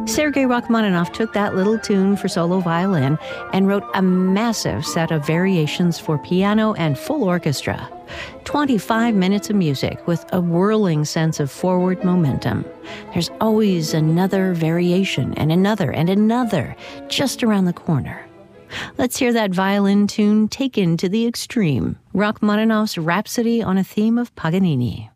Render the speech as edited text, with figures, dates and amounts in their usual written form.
Sergei Rachmaninoff took that little tune for solo violin and wrote a massive set of variations for piano and full orchestra. 25 minutes of music with a whirling sense of forward momentum. There's always another variation and another just around the corner. Let's hear that violin tune taken to the extreme, Rachmaninoff's Rhapsody on a Theme of Paganini.